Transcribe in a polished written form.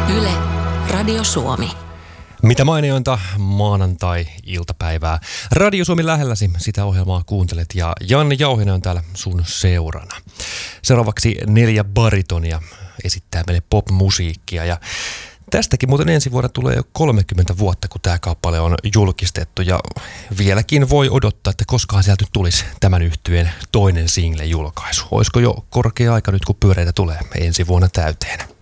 Yle, Radio Suomi. Mitä mainiointa maanantai-iltapäivää. Radio Suomi lähelläsi, sitä ohjelmaa kuuntelet ja Janne Jauhinen on täällä sun seurana. Seuraavaksi 4 baritonia esittää meille pop-musiikkia ja tästäkin muuten ensi vuonna tulee jo 30 vuotta, kun tämä kappale on julkistettu ja vieläkin voi odottaa, että koskaan sieltä nyt tulisi tämän yhtyeen toinen single-julkaisu. Olisiko jo korkea aika nyt, kun pyöreitä tulee ensi vuonna täyteen?